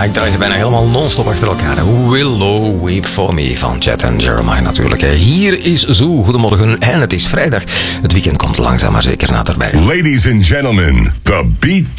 ik draai ze bijna helemaal non-stop achter elkaar. Willow, Weep For Me van Chet en Jeremiah natuurlijk. Hier is Zoo, goedemorgen en het is vrijdag. Het weekend komt langzaam maar zeker naderbij. Ladies and gentlemen, the beat